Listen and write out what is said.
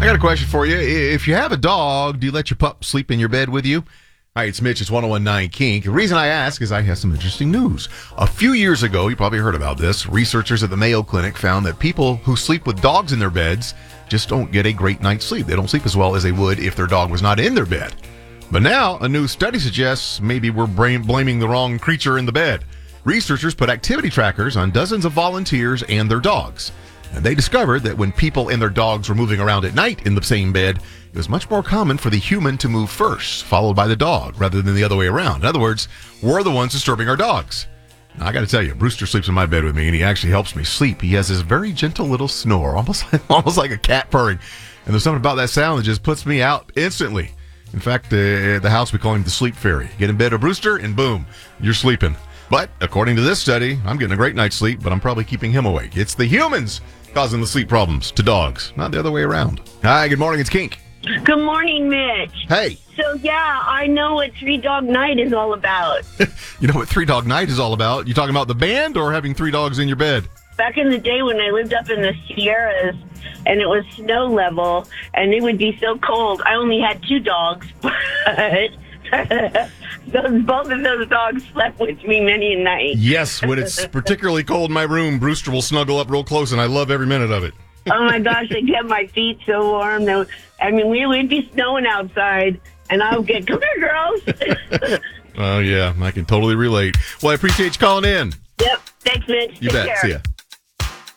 I got a question for you. If you have a dog, do you let your pup sleep in your bed with you? Hi, it's Mitch. It's 1019 Kink. The reason I ask is I have some interesting news. A few years ago, you probably heard about this, researchers at the Mayo Clinic found that people who sleep with dogs in their beds just don't get a great night's sleep. They don't sleep as well as they would if their dog was not in their bed. But now, a new study suggests maybe we're blaming the wrong creature in the bed. Researchers put activity trackers on dozens of volunteers and their dogs. And they discovered that when people and their dogs were moving around at night in the same bed, it was much more common for the human to move first, followed by the dog, rather than the other way around. In other words, we're the ones disturbing our dogs. Now, I got to tell you, Brewster sleeps in my bed with me, and he actually helps me sleep. He has this very gentle little snore, almost like a cat purring. And there's something about that sound that just puts me out instantly. In fact, at the house, we call him the sleep fairy. Get in bed with Brewster, and boom, you're sleeping. But according to this study, I'm getting a great night's sleep, but I'm probably keeping him awake. It's the humans causing the sleep problems to dogs, not the other way around. Hi, good morning. It's Kink. Good morning, Mitch. Hey. So, yeah, I know what Three Dog Night is all about. You know what Three Dog Night is all about? You talking about the band or having three dogs in your bed? Back in the day when I lived up in the Sierras and it was snow level and it would be so cold, I only had two dogs, but both of those dogs slept with me many a night. Yes, when it's particularly cold in my room, Brewster will snuggle up real close, and I love every minute of it. Oh, my gosh, they kept my feet so warm. I mean, we would be snowing outside, and I would get, come here, girls. Oh, yeah, I can totally relate. Well, I appreciate you calling in. Yep. Thanks, Mitch. You Take bet. care. See ya.